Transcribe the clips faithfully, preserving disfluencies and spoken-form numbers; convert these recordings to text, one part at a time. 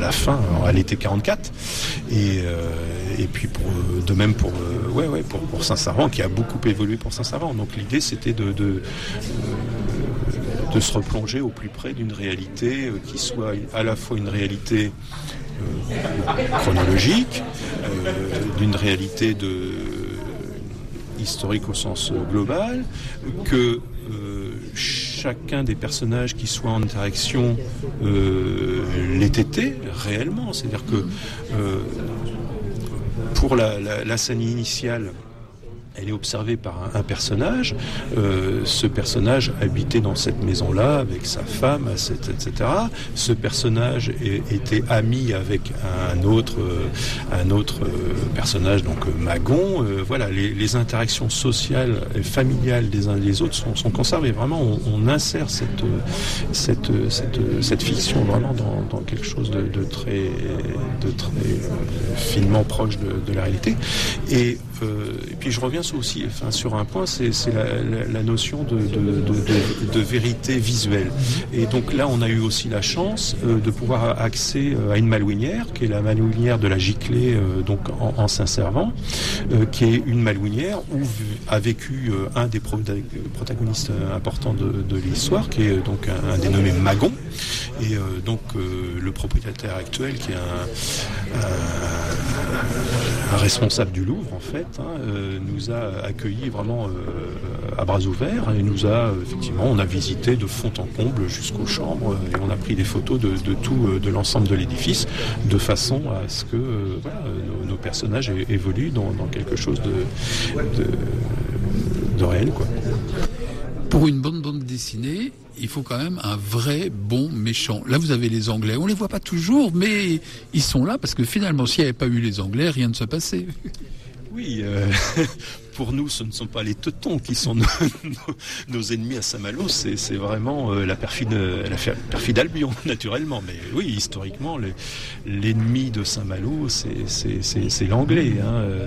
la fin, à l'été quarante-quatre. Et, euh, et puis pour, de même pour, euh, ouais, ouais, pour, pour Saint-Servant, qui a beaucoup évolué pour Saint-Servant. Donc l'idée, c'était de, de, euh, de se replonger au plus près d'une réalité euh, qui soit à la fois une réalité euh, chronologique, euh, d'une réalité de, historique au sens global, que euh, chacun des personnages qui soit en interaction euh, l'ait été réellement. C'est-à-dire que euh, pour la, la, la scène initiale, elle est observée par un, un personnage. Euh, ce personnage habitait dans cette maison-là avec sa femme, et cetera. Ce personnage est, était ami avec un autre, euh, un autre euh, personnage, donc euh, Magon. Euh, voilà, les, les interactions sociales et familiales des uns et des autres sont, sont conservées. Vraiment, on, on insère cette, cette, cette, cette fiction vraiment dans, dans quelque chose de, de très, de très euh, finement proche de, de la réalité. Et, euh, et puis je reviens aussi, enfin, sur un point, c'est, c'est la, la, la notion de, de, de, de, de vérité visuelle. Et donc là, on a eu aussi la chance euh, de pouvoir avoir accès à une malouinière, qui est la malouinière de la Giclée, euh, donc en, en Saint-Servant, euh, qui est une malouinière où a vécu euh, un des pro- protagonistes importants de, de l'histoire, qui est donc un, un dénommé Magon, et euh, donc euh, le propriétaire actuel, qui est un, un, un responsable du Louvre, en fait, hein, euh, nous a accueillis vraiment euh, à bras ouverts et nous a effectivement, on a visité de fond en comble jusqu'aux chambres et on a pris des photos de, de tout, de l'ensemble de l'édifice, de façon à ce que euh, voilà, nos, nos personnages é- évoluent dans, dans quelque chose de, de, de réel, quoi. Pour une bonne bande dessinée, il faut quand même un vrai bon méchant. Là, vous avez les Anglais. On les voit pas toujours, mais ils sont là parce que finalement, s'il n'y avait pas eu les Anglais, rien ne se passait. Oui, euh, pour nous, ce ne sont pas les Teutons qui sont nos, nos, nos ennemis à Saint-Malo, c'est, c'est vraiment euh, la perfide, la perfide Albion, naturellement. Mais oui, historiquement, les, l'ennemi de Saint-Malo, c'est, c'est, c'est, c'est l'anglais. Hein. Euh,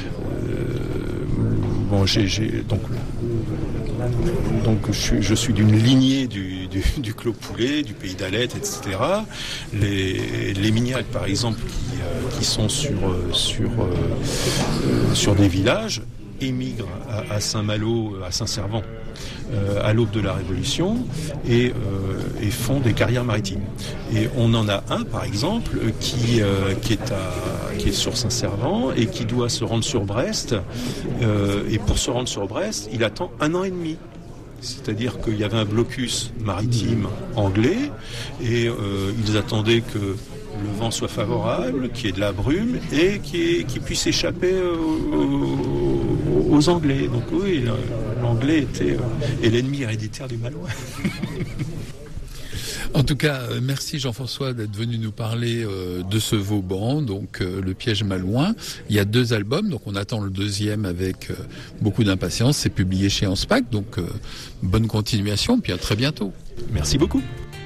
bon, j'ai, j'ai donc. Donc je suis, je suis d'une lignée du, du, du Clos Poulet, du pays d'Alette, et cetera. Les, les Mignacs, par exemple, qui, euh, qui sont sur, sur, euh, sur des villages, émigrent à, à Saint-Malo, à Saint-Servant, euh, à l'aube de la Révolution, et, euh, et font des carrières maritimes. Et on en a un, par exemple, qui, euh, qui, est, à, qui est sur Saint-Servant et qui doit se rendre sur Brest. Euh, et pour se rendre sur Brest, il attend un an et demi. C'est-à-dire qu'il y avait un blocus maritime anglais et euh, ils attendaient que le vent soit favorable, qu'il y ait de la brume et qu'il, qu'il puisse échapper aux, aux Anglais. Donc oui, l'anglais était euh, est l'ennemi héréditaire du Malouin. En tout cas, euh, merci Jean-François d'être venu nous parler euh, de ce Vauban, donc euh, Le Piège Malouin. Il y a deux albums, donc on attend le deuxième avec euh, beaucoup d'impatience. C'est publié chez Anspach, donc euh, bonne continuation, puis à très bientôt. Merci beaucoup.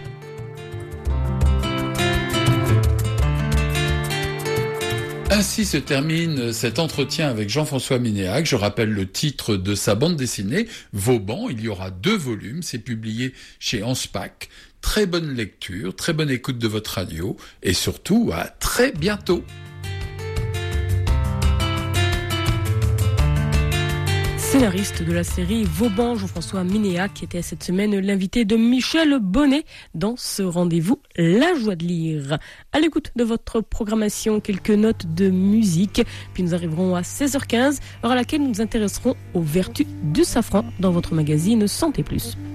Ainsi se termine cet entretien avec Jean-François Minéac. Je rappelle le titre de sa bande dessinée, Vauban. Il y aura deux volumes, c'est publié chez Anspach. Très bonne lecture, très bonne écoute de votre radio et surtout à très bientôt. Scénariste de la série Vauban, Jean-François Minéac, qui était cette semaine l'invité de Michel Bonnet dans ce rendez-vous La Joie de lire. À l'écoute de votre programmation, quelques notes de musique, puis nous arriverons à seize heures quinze, heure à laquelle nous nous intéresserons aux vertus du safran dans votre magazine Santé Plus.